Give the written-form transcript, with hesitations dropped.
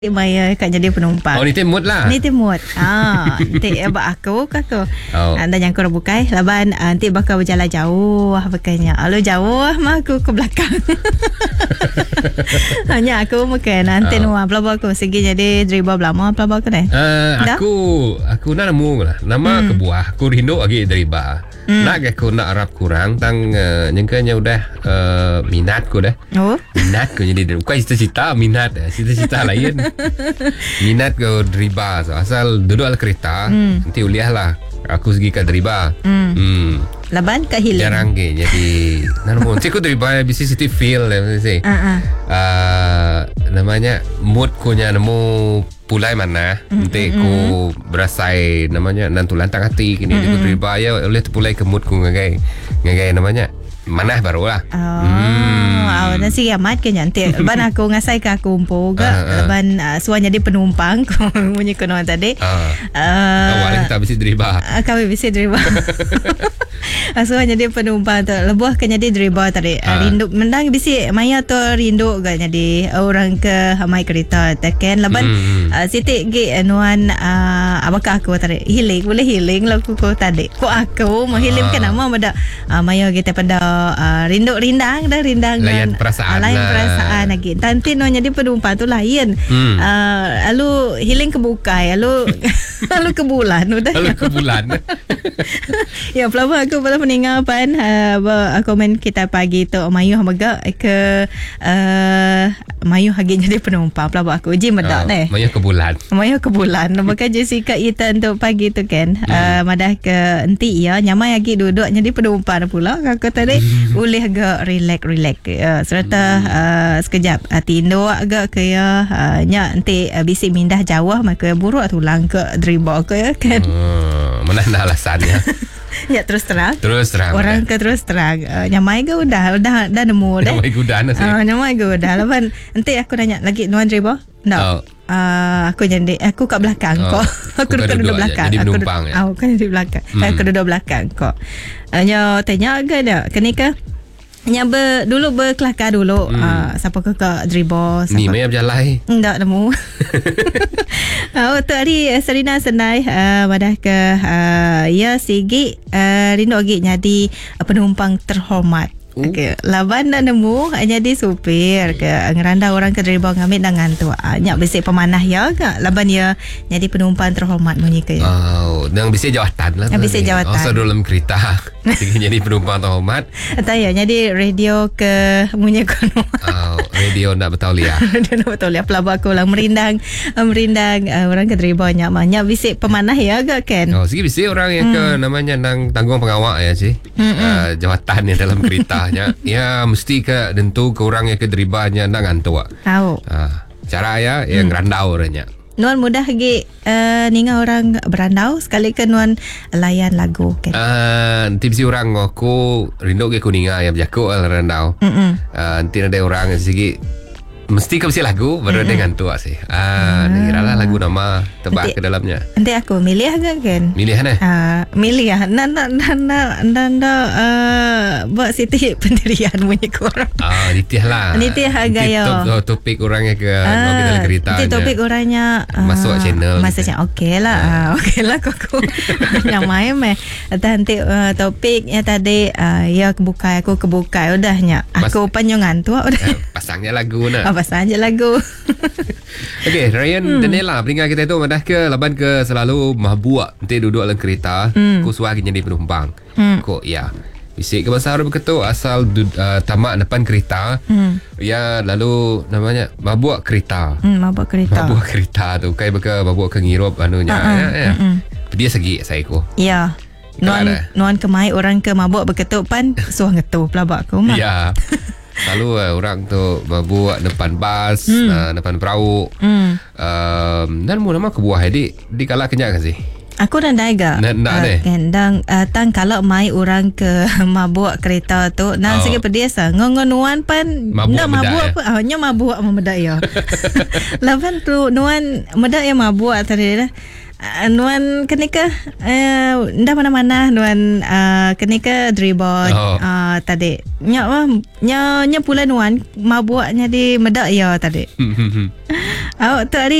Maya kat jadi penumpang. Oh, ni timut lah. Ni timut. Nanti abang aku. Dan yang kurang bukai. Laban nanti bakal berjalan jauh. Bekanya. Lalu jauh mah aku ke belakang. Hanya aku makan. Nanti nuah pelabak aku. Segi jadi driver belama pelabak aku ni. Aku nak nemu lah. Nama kebuah. Aku rindu lagi driver. Nak aku nak harap kurang. Tang nyengkanya udah minat ku dah. Oh. Minat ku jadi bukan cita-cita minat. Cita-cita lain. Minat ke driba. So, asal duduk ala kereta nanti uliah lah. Aku segi ke driba. Laban ke hilang. Jarang ke. Jadi namun nanti aku driba bisa city feel namanya mood ku nya nemu pulai mana. Nanti ku berasai namanya nantu lantang hati kini aku driba ya oleh pulai ke mood ku ngagai namanya mana baru lah. Nasi amat ke nanti. Ban aku ngasai ke aku umpo ke. Ban suanya di penumpang. Punya konon tadi. Awalnya kita bisa driba. Kami bisa driba. Suanya di penumpang tu. Lebuh ke jadi driba tadi. Rindu mendang bisa maya tu rindu ke jadi orang ke mai kereta teken. Leban sitik ge nuan abakah aku tadi. Healing boleh healing lah aku tadi. Ko aku mau healing kan nama pada maya kita pada rindu rindang dah rindang lain perasaan lagi. Nanti no jadi penumpang tu lain. Lalu healing kebukai, lalu ke bulan udah. Lalu ke bulan. Ya, pelama aku pada peninggapan komen kita pagi tu mayu hamaga ke mayu hagi jadi penumpang pelama aku uji medak deh. Mayu ke bulan. Mayu ke bulan. Maka Jessica Ethan tu pagi tu kan. Madah ke enti ya nyamai lagi duduk jadi penumpang pula aku tadi. Boleh agak relax serta sekejap tindo agak ke nya nanti bisi mindah jauh maka buruk tulang ke driba ke ya kan. Mana ada alasannya. Ya terus terang orang ke terus terang nyamai ke udah nemu dah. Nyamai ke udah nasi. Nyamai ke udah lawan nanti aku nanya lagi nuan driba no. Aku kat belakang kok. Aku duduk belakang. Jadi penumpang ya. Aku kan di belakang. Aku duduk belakang kok. Hanya tanya ke dah. Kenika hanya dulu berkelakar dulu. Siapa ke driba. Ni maya berjalan. Tak nemu. Tu hari Serina Senai madah ke ya sigi rindu lagi jadi penumpang terhormat. Okay. Laban dah nemu jadi supir ke ngeranda orang ke driba ngambil dengan tu nyak besik pemanah ya ke laban ya jadi penumpang terhormat bunyi ke ya. Dan bisa jawatan lah. Bisa jawatan. So dalam kereta jadi penumpang terhormat. Tak ya jadi radio ke bunyi kono. Radio nak bertauliah. Radio nak bertauliah pelabak aku lah merindang orang ke driba nyak besik pemanah ya ke kan. Segi besik orang yang ke namanya nang tanggung pengawak ya sih. Jawatan yang dalam kereta. Ya mesti ke tentu ke orang yang ke dribanya nang antua. Tahu. Cara ya yang randau orangnya. Nuan mudah lagi ninga orang berandau sekali ke nuan layan lagu kan. Nanti mesti orang aku rindu ke kuninga yang berjaku randau. Nanti ada orang yang segi mesti ke mesti lagu baru dengan tua sih. Kiralah lagu nama tebak ke dalamnya. Nanti aku milih agak kan. Milih mana? Milih ya. Nanda buat siti pendirian bunyi korang. Nitih lah. Nitih gaya. Topik orangnya ke kita kereta. Nanti topik orangnya masuk channel. Masuk channel. Okey lah. Okey lah koko. Yang main meh. Nanti topiknya tadi ya kebukai aku kebukai udahnya. Aku panjangan tu udah. Pasangnya lagu nak. Pasang je lagu. Okey, Ryan Daniela peringkat kita tu madah ke laban ke selalu mabuk nanti duduk dalam kereta. Ku suara jadi penumpang. Kok ya. Bisik ke bahasa Arab ketu asal tamak depan kereta. Ya lalu namanya mabuk kereta. Mabuk kereta tu kai beka mabuk ke ngirup anunya ya. Dia segi saya ku. Ya. Nuan kemai orang ke mabuk berketuk pan suah ngetu pelabak aku mah. Ya. Selalu orang tu buat depan bas, depan perahu. Dan mu nama kebuah di kala kenyak kan sih? Aku dah daga. Kendang tang kalau mai orang ke mabuk kereta tu, nang sikit pedes ngongonuan pan nak mabuk apa? Hanya mabuk memedak ya. Lawan tu nuan medak ya mabuk tadi dah. Nuan kenika nda mana-mana nuan kenika dribot tadi nya pula nuan mabuknya di medak ya tadi. Awak tu hari